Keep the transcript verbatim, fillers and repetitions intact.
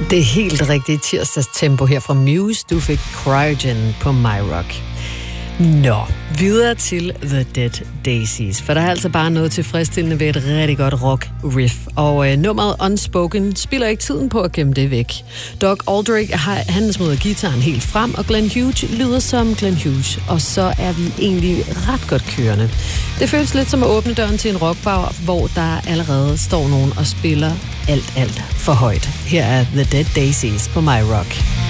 Det er helt rigtigt tirsdagstempo her fra Muse. Du fik Cryogen på My Rock. Nå, videre til The Dead Daisies, for der er altså bare noget tilfredsstillende ved et rigtig godt rock-riff, og øh, nummeret Unspoken spiller ikke tiden på at gemme det væk. Doug Aldrich har han smider gitaren helt frem, og Glenn Hughes lyder som Glenn Hughes, og så er vi egentlig ret godt kørende. Det føles lidt som at åbne døren til en rockbar, hvor der allerede står nogen og spiller alt, alt for højt. Her er The Dead Daisies på My Rock.